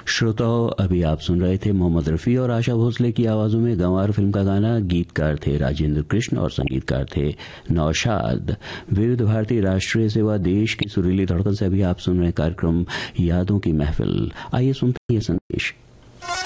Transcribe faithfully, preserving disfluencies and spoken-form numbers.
श्रोताओं, अभी आप सुन रहे थे मोहम्मद रफ़ी और आशा भोसले की आवाज़ों में गंवार फिल्म का गाना। गीतकार थे राजेंद्र कृष्ण और संगीतकार थे नौशाद। विविध भारती राष्ट्रीय सेवा देश की सुरीली धड़कन से अभी आप सुन रहे कार्यक्रम यादों की महफिल। आइए सुनते हैं ये संदेश।